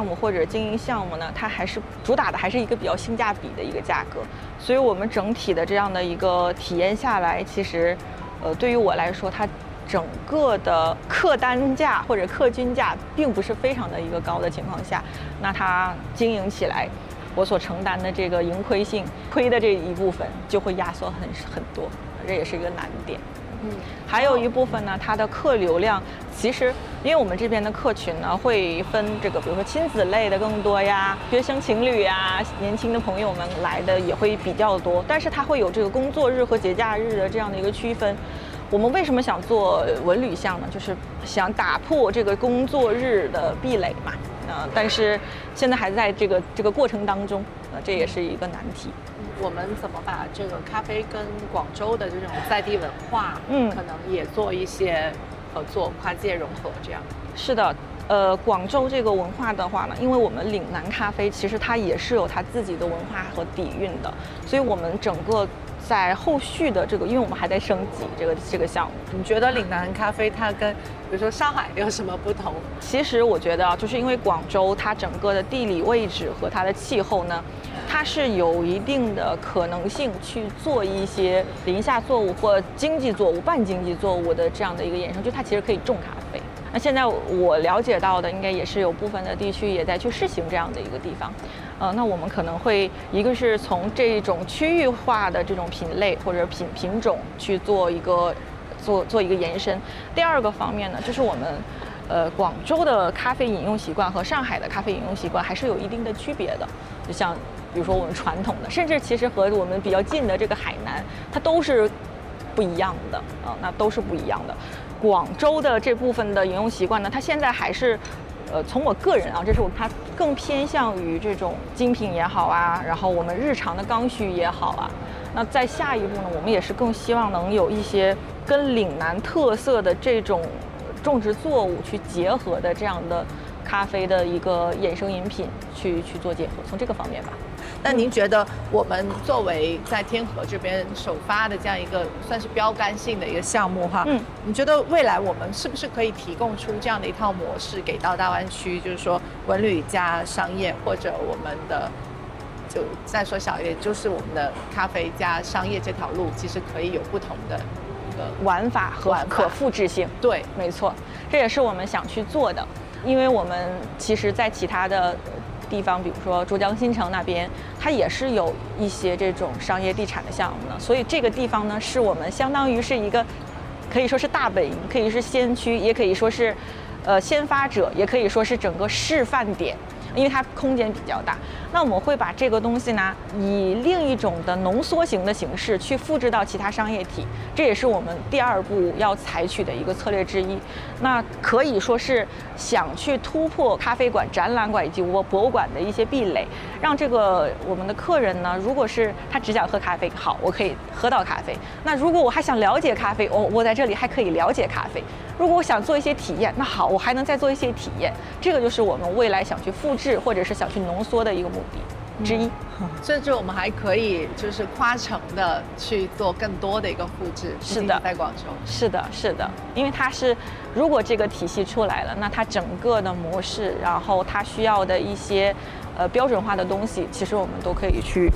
目或者经营项目呢，它还是主打的还是一个比较性价比的一个价格，所以我们整体的这样的一个体验下来，其实，对于我来说，它整个的客单价或者客均价并不是非常的一个高的情况下，那它经营起来，我所承担的这个盈亏性亏的这一部分就会压缩很多，这也是一个难点。还有一部分呢，它的客流量其实，因为我们这边的客群呢会分这个，比如说亲子类的更多呀，学生情侣呀，年轻的朋友们来的也会比较多，但是它会有这个工作日和节假日的这样的一个区分。我们为什么想做文旅项呢？就是想打破这个工作日的壁垒嘛。但是现在还在这个过程当中，这也是一个难题。 我们怎么把这个咖啡跟广州的这种在地文化，可能也做一些合作、跨界融合这样？ 是的，广州这个文化的话呢，因为我们岭南咖啡其实它也是有它自己的文化和底蕴的，所以我们整个在后续的这个，因为我们还在升级这个项目。 你觉得岭南咖啡它跟比如说上海有什么不同？ 其实我觉得就是因为广州它整个的地理位置和它的气候呢，它是有一定的可能性去做一些林下作物或经济作物、半经济作物的这样的一个衍生，就它其实可以种咖啡。那现在我了解到的，应该也是有部分的地区也在去试行这样的一个地方。那我们可能会一个是从这种区域化的这种品类或者品种去做一个延伸。第二个方面呢，就是我们广州的咖啡饮用习惯和上海的咖啡饮用习惯还是有一定的区别的。就像比如说我们传统的，甚至其实和我们比较近的这个海南，它都是不一样的那都是不一样的。广州的这部分的饮用习惯呢，它现在还是，从我个人这是它更偏向于这种精品也好啊，然后我们日常的刚需也好啊。那在下一步呢，我们也是更希望能有一些跟岭南特色的这种种植作物去结合的这样的咖啡的一个衍生饮品去做结合，从这个方面吧。 那您觉得我们作为在天河这边首发的这样一个算是标杆性的一个项目哈，你觉得未来我们是不是可以提供出这样的一套模式给到大湾区，就是说文旅加商业，或者我们的就再说小一点，就是我们的咖啡加商业这条路，其实可以有不同的一个玩法和可复制性。 对， 没错，这也是我们想去做的，因为我们其实在其他的地方，比如说珠江新城那边，它也是有一些这种商业地产的项目呢。所以这个地方呢，是我们相当于是一个，可以说是大本营，可以是先驱，也可以说是，先发者，也可以说是整个示范点。因为它空间比较大，那我们会把这个东西呢，以另一种的浓缩型的形式去复制到其他商业体，这也是我们第二步要采取的一个策略之一。那可以说是想去突破咖啡馆、展览馆以及博物馆的一些壁垒，让这个我们的客人呢，如果是他只想喝咖啡，好，我可以喝到咖啡。那如果我还想了解咖啡，我在这里还可以了解咖啡。如果我想做一些体验，那好，我还能再做一些体验。这个就是我们未来想去复制或者是想去浓缩的一个目的之一。 甚至我们还可以就是跨城的去做更多的一个复制。 是的， 在广州。 是的，是的，因为它是，如果这个体系出来了，那它整个的模式，然后它需要的一些标准化的东西，其实我们都可以去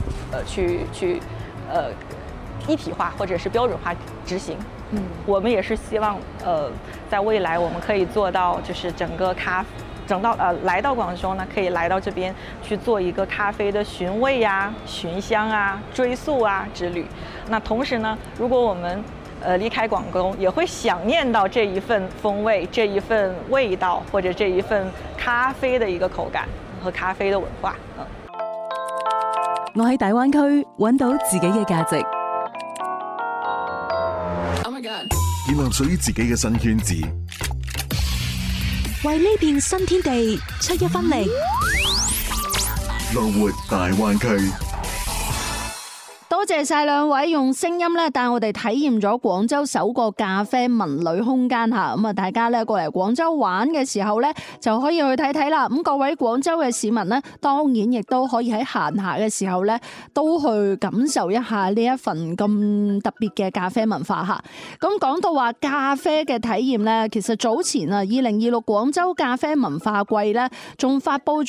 一体化或者是标准化执行。我们也是希望在未来我们可以做到，就是整个来到广州呢，可以来到这边去做一个咖啡的寻味呀、寻香啊、追溯啊之旅。那同时呢，如果我们离开广州，也会想念到这一份风味、这一份味道，或者这一份咖啡的一個口感和咖啡的文化。 我喺大灣區揾到自己嘅價值。 建立屬於自己嘅新圈子， 為呢片新天地出一分力。 樂活大灣區。 多謝晒兩位用聲音咧帶我哋體驗咗廣州首個咖啡文旅空間嚇，咁啊大家咧過嚟廣州玩嘅時候咧就可以去睇睇啦。咁各位廣州嘅市民咧，當然亦都可以喺閒暇嘅時候咧都去感受一下呢一份咁特別嘅咖啡文化嚇。咁講到話咖啡嘅體驗咧，其實早前啊2026廣州咖啡文化季咧仲發佈咗